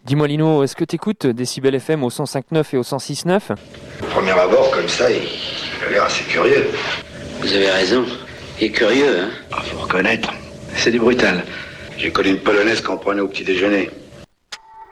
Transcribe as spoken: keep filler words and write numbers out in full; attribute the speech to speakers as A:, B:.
A: Dis-moi Lino, est-ce que t'écoutes Décibel F M au cent cinq neuf et au cent six neuf?
B: Au premier abord, comme ça, il, il a l'air assez curieux.
C: Vous avez raison. Il est curieux, hein?
B: Ah, faut reconnaître, c'est du brutal. J'ai connu une polonaise qu'on prenait au petit déjeuner.